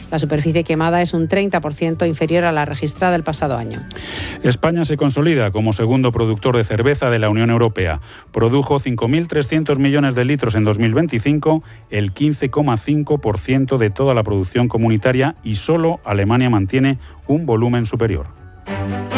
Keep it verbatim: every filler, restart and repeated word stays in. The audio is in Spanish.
La superficie quemada es un treinta por ciento inferior a la registrada el pasado año. España se consolida como segundo productor de cerveza de la Unión Europea. Produjo cinco mil trescientos millones de litros en dos mil veinticinco, el quince coma cinco por ciento de toda la producción comunitaria, y solo Alemania mantiene un volumen superior.